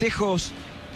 festejos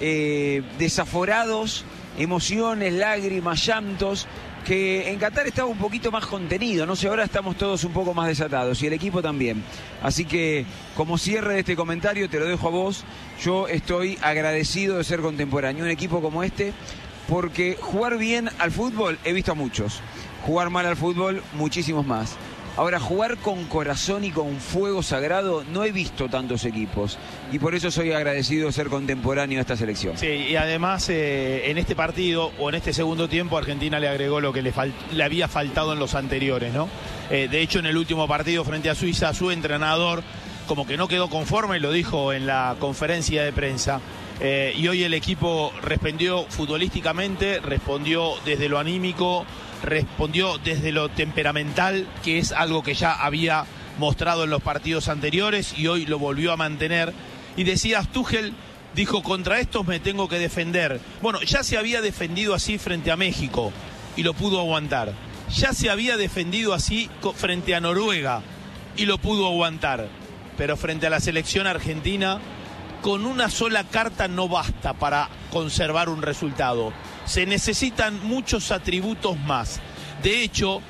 desaforados, emociones, lágrimas, llantos, que en Qatar estaba un poquito más contenido, no sé, ahora estamos todos un poco más desatados y el equipo también. Así que como cierre de este comentario te lo dejo a vos, yo estoy agradecido de ser contemporáneo, un equipo como este, porque jugar bien al fútbol he visto a muchos, jugar mal al fútbol muchísimos más. Ahora, jugar con corazón y con fuego sagrado no he visto tantos equipos y por eso soy agradecido de ser contemporáneo a esta selección. Sí, y además en este partido o en este segundo tiempo Argentina le agregó lo que le había faltado en los anteriores, ¿no? De hecho, en el último partido frente a Suiza, su entrenador como que no quedó conforme y lo dijo en la conferencia de prensa. Y hoy el equipo respondió futbolísticamente, respondió desde lo anímico, respondió desde lo temperamental, que es algo que ya había mostrado en los partidos anteriores y hoy lo volvió a mantener. Y decías, Tuchel dijo, contra estos me tengo que defender. Bueno, ya se había defendido así frente a México y lo pudo aguantar. Ya se había defendido así frente a Noruega y lo pudo aguantar. Pero frente a la selección argentina, con una sola carta no basta para conservar un resultado. Se necesitan muchos atributos más. De hecho,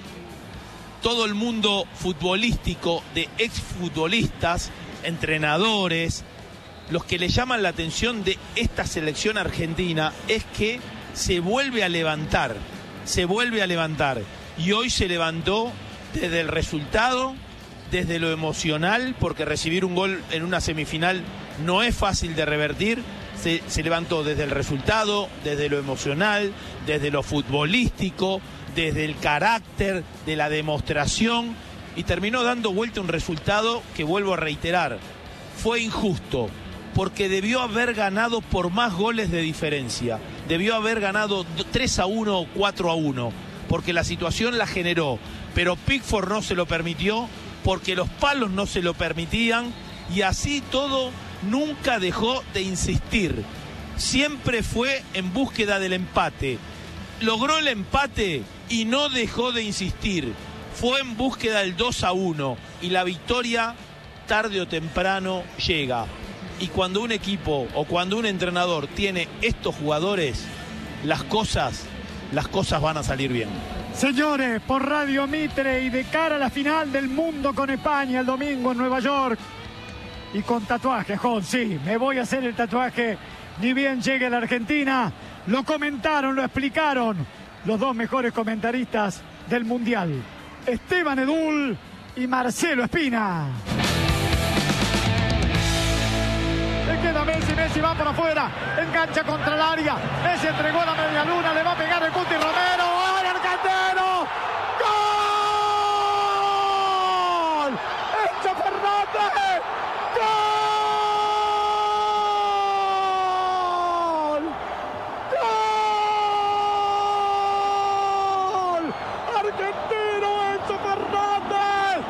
todo el mundo futbolístico, de exfutbolistas, entrenadores, los que le llaman la atención de esta selección argentina es que se vuelve a levantar. Se vuelve a levantar. Y hoy se levantó desde el resultado, desde lo emocional, porque recibir un gol en una semifinal no es fácil de revertir. Se levantó desde el resultado, desde lo emocional, desde lo futbolístico, desde el carácter, de la demostración, y terminó dando vuelta un resultado que, vuelvo a reiterar, fue injusto, porque debió haber ganado por más goles de diferencia, debió haber ganado 3-1 o 4-1, porque la situación la generó, pero Pickford no se lo permitió, porque los palos no se lo permitían, y así todo nunca dejó de insistir. Siempre fue en búsqueda del empate. Logró el empate y no dejó de insistir. Fue en búsqueda del 2-1 y la victoria tarde o temprano llega. Y cuando un equipo o cuando un entrenador tiene estos jugadores, las cosas van a salir bien. Señores, por Radio Mitre y de cara a la final del mundo con España el domingo en Nueva York. Y con tatuaje, Jon, sí, me voy a hacer el tatuaje ni bien llegue a la Argentina. Lo comentaron, lo explicaron los dos mejores comentaristas del Mundial, Esteban Edul y Marcelo Espina. Le queda Messi, Messi va por afuera, engancha contra el área, Messi entregó la media luna, le va a pegar el Cuti Romero, ¡gol argentino! ¡Gol! ¡Enzo Fernández! ¡Gol! ¡Gol! ¡Argentino Enzo Fernández!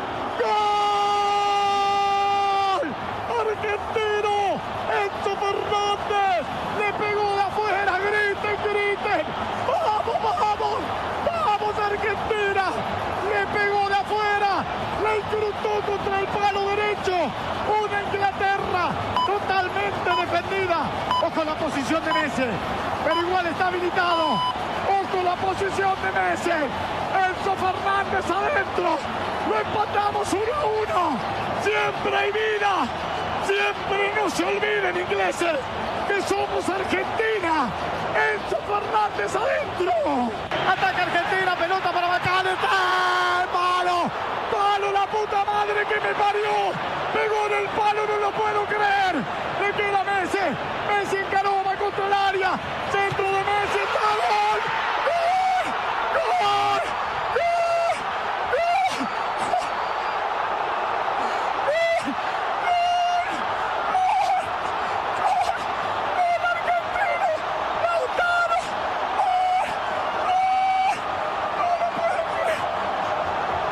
¡Gol! ¡Argentino Enzo Fernández! ¡Le pegó de afuera! ¡Griten, griten! ¡Vamos, vamos! ¡Vamos, Argentina! ¡Le pegó de afuera! ¡Le incrustó contra el palo derecho! ¡Una Inglaterra totalmente defendida! ¡Ojo la posición de Messi! Pero igual está habilitado. ¡Ojo la posición de Messi! Enzo Fernández adentro. ¡Lo empatamos 1-1! ¡Siempre hay vida! ¡Siempre no se olviden, ingleses, que somos Argentina! ¡Enzo Fernández adentro! ¡Ataca Argentina! ¡Pelota para Bacán! ¡Está el palo! ¡Palo, la puta madre que me parió! ¡Pegó en el palo! ¡No lo puedo creer! ¡Le queda Messi! ¡Messi encaró! ¡Va contra el área! ¡Centro de Messi!